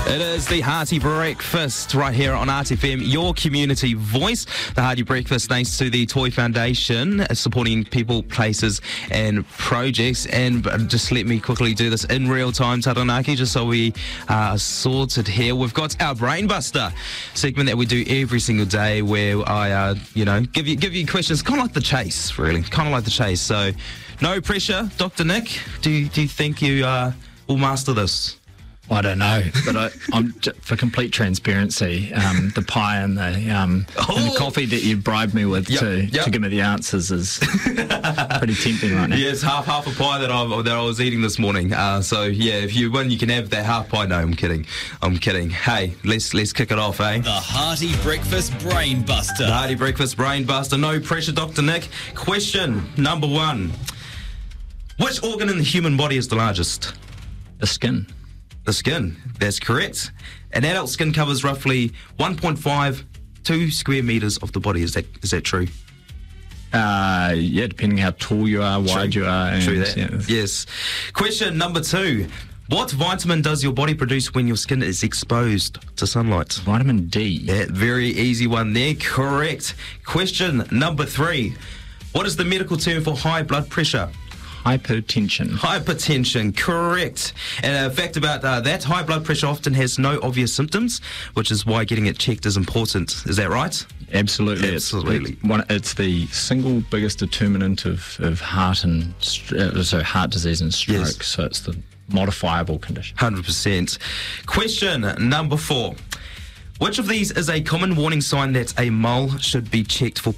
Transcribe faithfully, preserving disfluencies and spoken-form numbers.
It is the Hearty Breakfast right here on R T F M, your community voice. The Hearty Breakfast thanks to the Toy Foundation, supporting people, places and projects. And just let me quickly do this in real time, Taranaki, just so we are sorted here. We've got our Brainbuster segment that we do every single day where I, uh, you know, give you give you questions, kind of like the chase, really, kind of like the chase. So no pressure. Doctor Nick, do you, do you think you uh, will master this? I don't know, but I, I'm for complete transparency. Um, the pie and the um, Oh. and the coffee that you bribed me with Yep, to, yep. to give me the answers is pretty tempting right now. Yes, half half a pie that I that I was eating this morning. Uh, so yeah, if you win, you can have that half pie. No, I'm kidding. I'm kidding. Hey, let's let's kick it off, eh? The Hearty Breakfast Brainbuster. The Hearty Breakfast Brainbuster. No pressure, Doctor Nick. Question number one: which organ in the human body is the largest? The skin. The skin. That's correct. An adult skin covers roughly one point five two square meters of the body. Is that is that true? Uh, yeah, depending how tall you are, wide True. you are. And, True that. yeah. Yes. Question number two: what vitamin does your body produce when your skin is exposed to sunlight? Vitamin D. Yeah, very easy one there. Correct. Question number three: what is the medical term for high blood pressure? Hypertension. Hypertension, correct. And a fact about uh, that, high blood pressure often has no obvious symptoms, which is why getting it checked is important. Is that right? Absolutely. Absolutely. It's, one, it's the single biggest determinant of, of heart and uh, so heart disease and stroke. Yes. So it's the modifiable condition. one hundred percent. Question number four: which of these is a common warning sign that a mole should be checked for